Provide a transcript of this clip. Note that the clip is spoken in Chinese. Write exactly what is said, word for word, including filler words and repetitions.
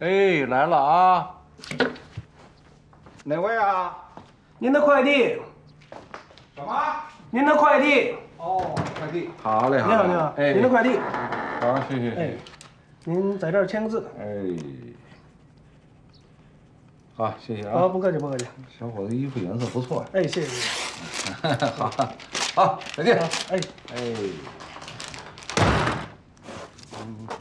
哎，来了啊！哪位啊？ 您的快递。 什么？ 您的快递。 哦，快递。好嘞，好。 你好，你好。 哎， 您的快递。 好，谢谢。 哎，您在这儿签个字。 哎。好，谢谢啊。 好，不客气，不客气。 小伙子衣服颜色不错。 哎，谢谢谢谢。 好，好，再见。 哎哎。嗯。